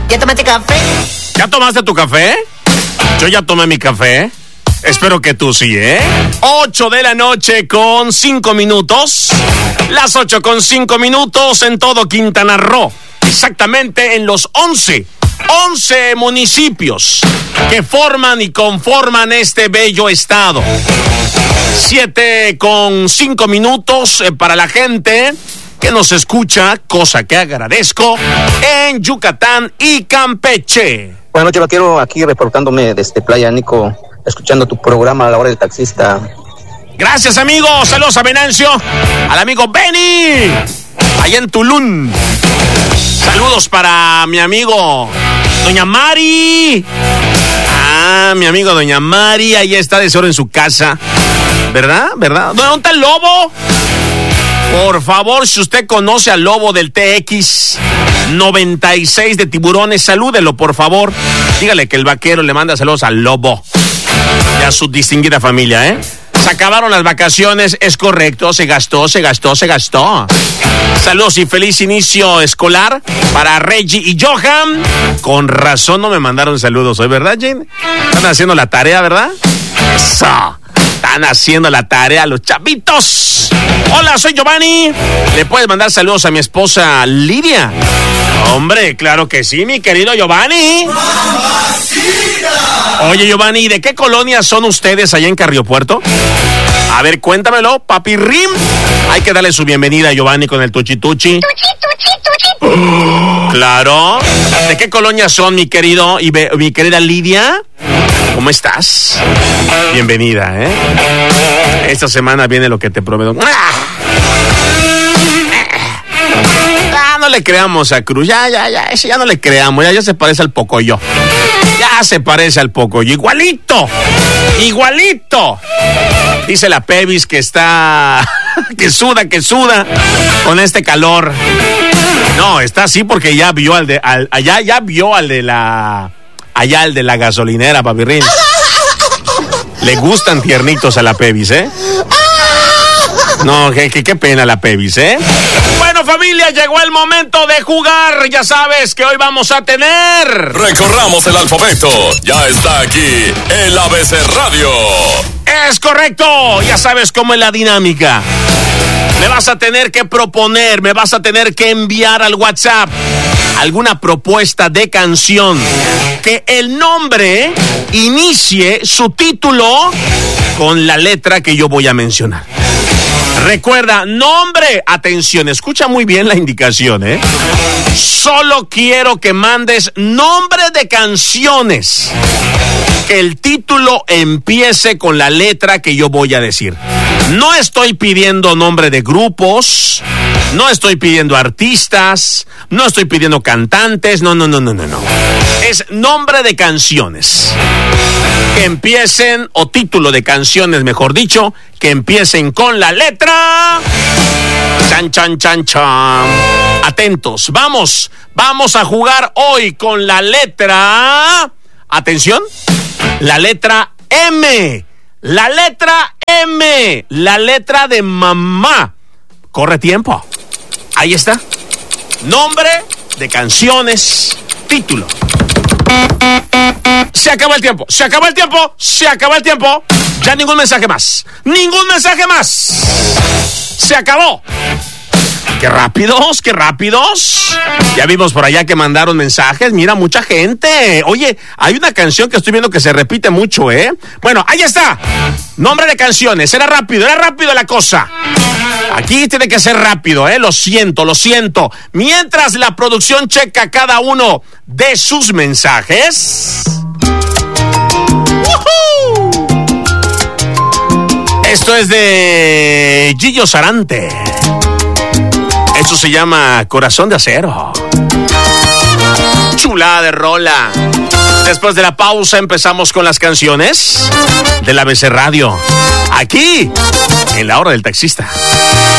¿Ya tomaste café? ¿Ya tomaste tu café? Yo ya tomé mi café. Espero que tú sí, ¿eh? 8 de la noche con 5 minutos. Las 8 con 5 minutos en todo Quintana Roo. Exactamente en los 11 municipios que forman y conforman este bello estado. 7 con 5 minutos para la gente que nos escucha, cosa que agradezco, en Yucatán y Campeche. Buenas noches, vaquero, aquí reportándome desde Playa Nico, escuchando tu programa a la hora del taxista. Gracias, amigo. Saludos a Venancio, al amigo Benny, allá en Tulum. Saludos para mi amigo Doña Mari. Mi amigo Doña Mari, ahí está de seguro en su casa. ¿Verdad? ¿Dónde está el lobo? Por favor, si usted conoce al lobo del TX 96 de Tiburones, salúdelo, por favor. Dígale que el vaquero le manda saludos al lobo y a su distinguida familia, ¿eh? Se acabaron las vacaciones, es correcto, se gastó. Saludos y feliz inicio escolar para Reggie y Johan. Con razón no me mandaron saludos hoy, ¿verdad, Jane? Están haciendo la tarea, ¿verdad? Eso. Están haciendo la tarea los chavitos. Hola, soy Giovanni. ¿Le puedes mandar saludos a mi esposa Lidia? Hombre, claro que sí, mi querido Giovanni. Oye, Giovanni, ¿de qué colonia son ustedes allá en Carriopuerto? A ver, cuéntamelo, papi Rim. Hay que darle su bienvenida a Giovanni con el tuchi. Tuchi. Claro. ¿De qué colonia son, mi querido y mi querida Lidia? ¿Cómo estás? Bienvenida, ¿eh? Esta semana viene lo que te prometo. No le creamos a Cruz. Ese ya no le creamos. Ya se parece al Pocoyo. Ya se parece al Pocoyo. Igualito. Dice la Pevis que está... que suda con este calor. No, está así porque ya vio al de la gasolinera, papirrín. Le gustan tiernitos a la Pevis, ¿eh? No, qué pena la Pevis, ¿eh? Bueno, familia, llegó el momento de jugar. Ya sabes que hoy vamos a tener... Recorramos el alfabeto. Ya está aquí el ABC Radio. Es correcto. Ya sabes cómo es la dinámica. Me vas a tener que proponer, me vas a tener que enviar al WhatsApp alguna propuesta de canción que el nombre inicie su título con la letra que yo voy a mencionar. Recuerda, nombre, atención, escucha muy bien la indicación, ¿eh? Solo quiero que mandes nombre de canciones, que el título empiece con la letra que yo voy a decir. No estoy pidiendo nombre de grupos, no estoy pidiendo artistas, no estoy pidiendo cantantes, no. Es nombre de canciones. Que empiecen, o título de canciones, mejor dicho, que empiecen con la letra... Chan. Atentos, vamos a jugar hoy con la letra... Atención, la letra M. La letra M, la letra de mamá. Corre tiempo. Ahí está. Nombre de canciones, título. Se acaba el tiempo. Ya ningún mensaje más. Se acabó. ¡Qué rápidos! Ya vimos por allá que mandaron mensajes. Mira, mucha gente. Oye, hay una canción que estoy viendo que se repite mucho, ¿eh? Bueno, ahí está. Nombre de canciones. Era rápido la cosa. Aquí tiene que ser rápido, ¿eh? Lo siento. Mientras la producción checa cada uno de sus mensajes. ¡Woohoo! Esto es de Gillo Sarante. Esto se llama Corazón de Acero. Chulada de rola. Después de la pausa empezamos con las canciones del ABC Radio. Aquí, en la hora del taxista.